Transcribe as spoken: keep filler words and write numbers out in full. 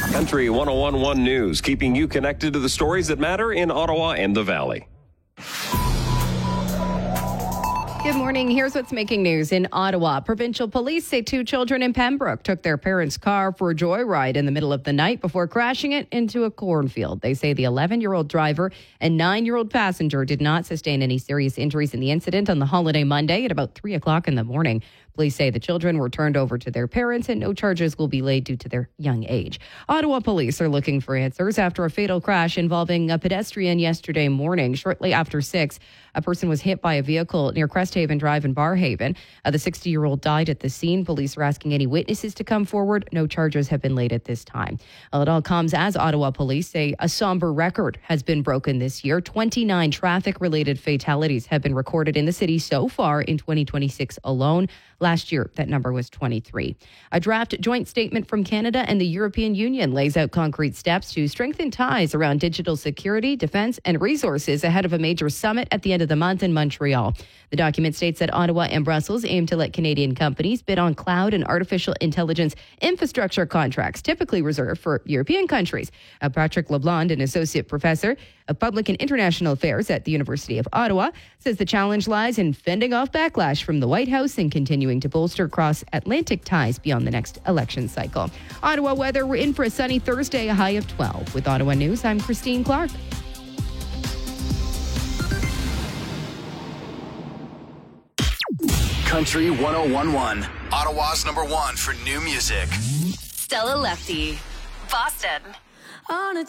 Country one oh one point one News, keeping you connected to the stories that matter in Ottawa and the Valley. Good morning. Here's what's making news in Ottawa. Provincial police say two children in Pembroke took their parents' car for a joyride in the middle of the night before crashing it into a cornfield. They say the eleven-year-old driver and nine-year-old passenger did not sustain any serious injuries in the incident on the holiday Monday at about three o'clock in the morning. Police say the children were turned over to their parents and no charges will be laid due to their young age. Ottawa police are looking for answers after a fatal crash involving a pedestrian yesterday morning. Shortly after six, a person was hit by a vehicle near Cresthaven Drive in Barhaven. Uh, the sixty-year-old died at the scene. Police are asking any witnesses to come forward. No charges have been laid at this time. Well, it all comes as Ottawa police say a somber record has been broken this year. twenty-nine traffic-related fatalities have been recorded in the city so far in twenty twenty-six alone. Last year, that number was twenty-three. A draft joint statement from Canada and the European Union lays out concrete steps to strengthen ties around digital security, defense, and resources ahead of a major summit at the end of the month in Montreal. The document states that Ottawa and Brussels aim to let Canadian companies bid on cloud and artificial intelligence infrastructure contracts, typically reserved for European countries. Uh, Patrick LeBlanc, an associate professor of public and international affairs at the University of Ottawa, says the challenge lies in fending off backlash from the White House and continuing to bolster cross-Atlantic ties beyond the next election cycle. Ottawa weather, we're in for a sunny Thursday, a high of twelve. With Ottawa News, I'm Christine Clark. Country one oh one point one, Ottawa's number one for new music. Stella Lefty, Boston. On a